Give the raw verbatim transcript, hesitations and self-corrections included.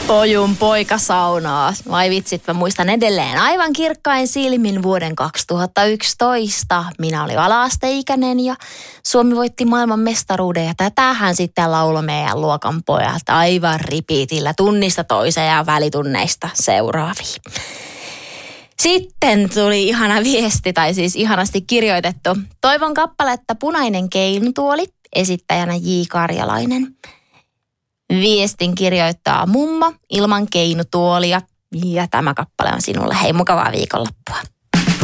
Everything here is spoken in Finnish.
Pojun poika saunaa. Vai vitsit, mä muistan edelleen aivan kirkkain silmin vuoden kaksituhattayksitoista. Minä olin ala-asteikäinen ja Suomi voitti maailman mestaruuden. Ja tätähän sitten lauloi meidän luokan pojat aivan ripiitillä tunnista toiseen ja välitunneista seuraaviin. Sitten tuli ihana viesti, tai siis ihanasti kirjoitettu. Toivon kappaletta Punainen keinutuoli, esittäjänä J. Karjalainen. Viestin kirjoittaa mummo ilman keinutuolia ja tämä kappale on sinulle. Hei, mukavaa viikonloppua.